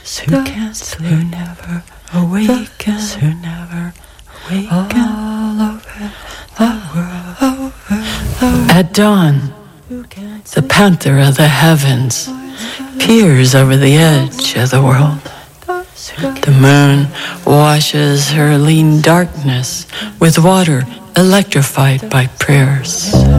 who never awakens, who never awakens all over the world. At dawn, the panther of the heavens peers over the edge of the world. The moon washes her lean darkness with water electrified by prayers.